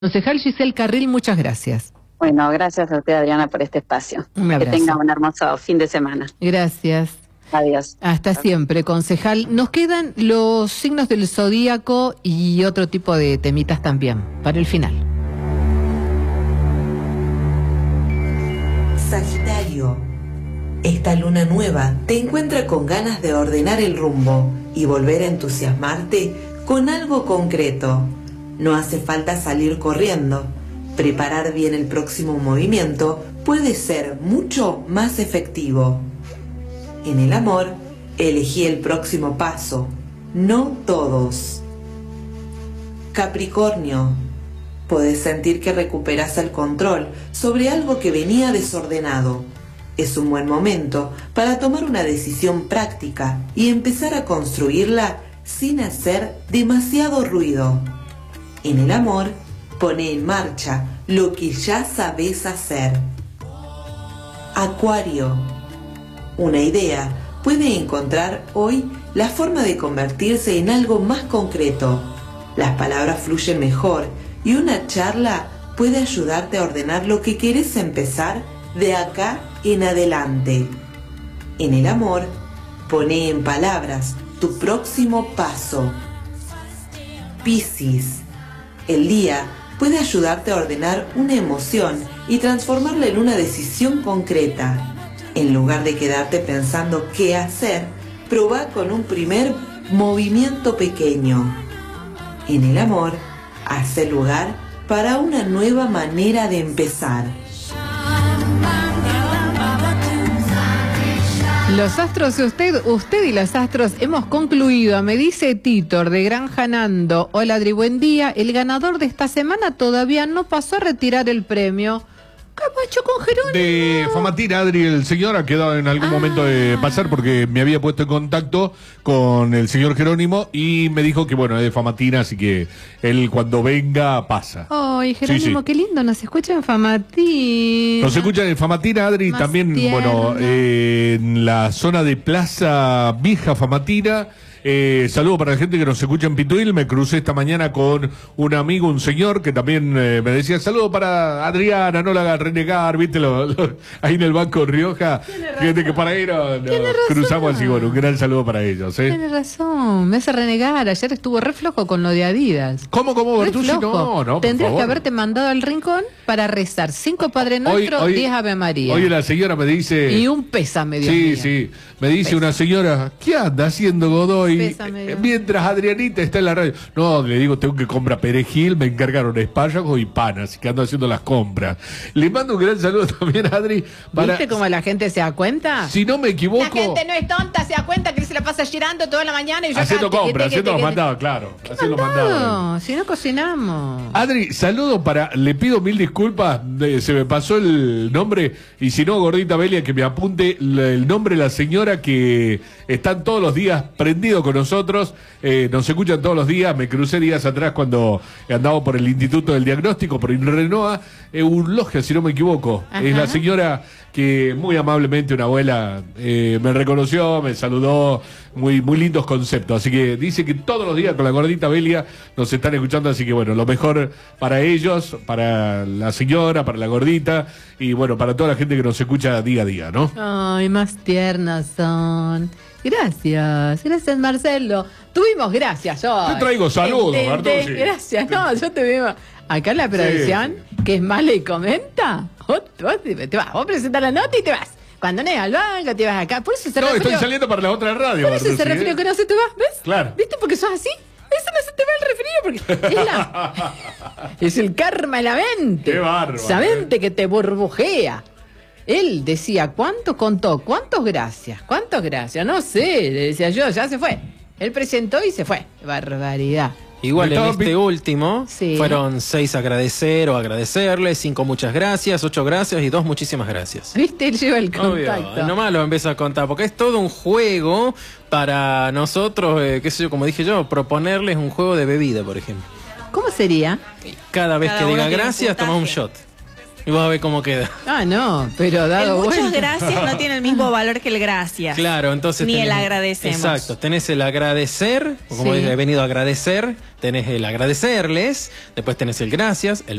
Concejal Giselle Carril, muchas gracias. Bueno, gracias a usted, Adriana, por este espacio. Un abrazo. Que tenga un hermoso fin de semana. Gracias. Adiós. Hasta siempre, concejal. Nos quedan los signos del zodíaco y otro tipo de temitas también, para el final. Sagitario. Esta luna nueva te encuentra con ganas de ordenar el rumbo y volver a entusiasmarte con algo concreto. No hace falta salir corriendo. Preparar bien el próximo movimiento puede ser mucho más efectivo. En el amor, elegí el próximo paso, no todos. Capricornio. Podés sentir que recuperás el control sobre algo que venía desordenado. Es un buen momento para tomar una decisión práctica y empezar a construirla sin hacer demasiado ruido. En el amor, pone en marcha lo que ya sabés hacer. Acuario. Una idea puede encontrar hoy la forma de convertirse en algo más concreto. Las palabras fluyen mejor y una charla puede ayudarte a ordenar lo que querés empezar de acá en adelante. En el amor, pone en palabras tu próximo paso. Piscis. El día puede ayudarte a ordenar una emoción y transformarla en una decisión concreta. En lugar de quedarte pensando qué hacer, probá con un primer movimiento pequeño. En el amor, hace lugar para una nueva manera de empezar. Los astros, usted y los astros hemos concluido. Me dice Titor de Granja Nando. Hola Adri, buen día. El ganador de esta semana todavía no pasó a retirar el premio. ¿Qué pasó con Jerónimo? De Famatina, Adri, el señor ha quedado en algún momento de pasar porque me había puesto en contacto con el señor Jerónimo y me dijo que bueno, es de Famatina, así que él cuando venga pasa. Ay, Jerónimo, Sí. qué lindo, nos escucha en Famatina. Nos escuchan en Famatina, Adri, Más también, tierno. bueno, en la zona de Plaza Vieja Famatina. Saludo para la gente que nos escucha en Pituil. Me crucé esta mañana con un amigo, un señor, que también me decía, saludo para Adriana, no la haga renegar, viste, ahí en el Banco Rioja. Fíjate que para ahí nos cruzamos así, bueno, un gran saludo para ellos. Tienes razón, me hace renegar. Ayer estuvo re flojo con lo de Adidas. ¿Cómo, Re Bertucci? flojo. No, por Tendrías favor. que haberte mandado al rincón para rezar 5 Padre Nuestro, 10 Ave María. Oye, la señora me dice... Y un pésame, Dios Sí, mío. sí. Me dice una señora, ¿qué anda haciendo Godoy? Pésame, Dios. Mientras Adrianita está en la radio. No, le digo, tengo que comprar perejil, me encargaron espárragos y pan, así que ando haciendo las compras. Le mando un gran saludo también a Adri. ¿Viste cómo la gente se da cuenta? Si no me equivoco... La gente no es tonta, se da cuenta que se la pasa girando toda la mañana y yo haciendo acá, compras, teque, haciendo los teque, mandados, claro. Haciendo los mandado, mandados. si no cocinamos. Adri, saludo le pido mil disculpas, se me pasó el nombre, y si no, Gordita Belia, que me apunte el nombre de la señora que están todos los días prendido con nosotros, nos escuchan todos los días. Me crucé días atrás cuando andaba por el Instituto del Diagnóstico, por Inrenoa, Urlogia, si no me equivoco. Ajá. Es la señora que muy amablemente, una abuela, me reconoció, me saludó, muy lindos conceptos. Así que dice que todos los días con la Gordita Belia nos están escuchando, así que bueno, lo mejor para ellos, para la señora, para la Gordita y bueno, para toda la gente que nos escucha día a día, ¿no? Ay, más tiernas son. Gracias Marcelo. Tuvimos gracias yo. Te traigo saludos, Bertucci. Gracias, no, yo te veo. Acá en la producción, que es mala y comenta, vos presentás la nota y te vas. Cuando no es al banco, te vas acá. Por eso se No, refirió. estoy saliendo para la otra radio. Por eso se Bertucci, refirió que no se te va, ¿ves? Claro. ¿Viste? Porque sos así. Eso no se te va el referido porque es el karma de la mente. Qué bárbaro. Esa mente que te burbujea. Él decía, ¿cuánto contó? ¿Cuántos gracias? ¿Cuántos gracias? No sé, le decía yo, ya se fue. Él presentó y se fue. Barbaridad. Igual en este último Sí. fueron 6 agradecer o agradecerle, 5 muchas gracias, 8 gracias y 2 muchísimas gracias. ¿Viste? Él lleva el contacto. Obvio, nomás lo empieza a contar, porque es todo un juego para nosotros, qué sé yo, como dije yo, proponerles un juego de bebida, por ejemplo. ¿Cómo sería? Cada vez Cada que uno diga tiene un gracias, toma un puntaje. shot. y vas a ver cómo queda. Ah, no, pero dado El muchas vuelta. gracias no tiene el mismo valor que el gracias. Claro, entonces Ni tenés, el agradecemos. Exacto, tenés el agradecer, o como Sí. he venido a agradecer, tenés el agradecerles, después tenés el gracias, el